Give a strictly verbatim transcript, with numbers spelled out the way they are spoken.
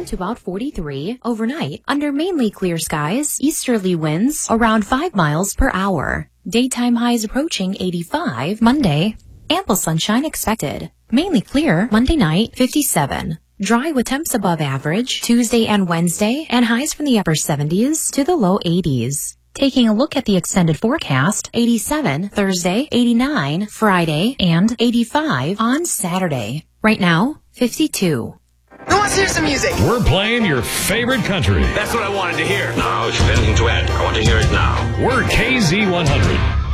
down to about forty-three. Overnight, under mainly clear skies, easterly winds around five miles per hour. Daytime highs approaching eighty-five. Monday, ample sunshine expected. Mainly clear. Monday night, fifty-seven. Dry with temps above average. Tuesday and Wednesday, and highs from the upper seventies to the low eighties. Taking a look at the extended forecast, eighty-seven Thursday, eighty-nine Friday, and eighty-five on Saturday. Right now, fifty-two. Who wants to hear some music? We're playing your favorite country. That's what I wanted to hear. Now, if you've anything to add, I want to hear it now. We're K Z one hundred.